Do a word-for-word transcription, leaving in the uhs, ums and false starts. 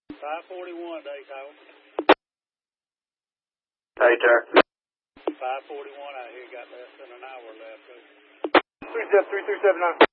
five forty-one, Daytona. Hey, Jack. five forty-one out here, got less than an hour left. three seven three three seven nine.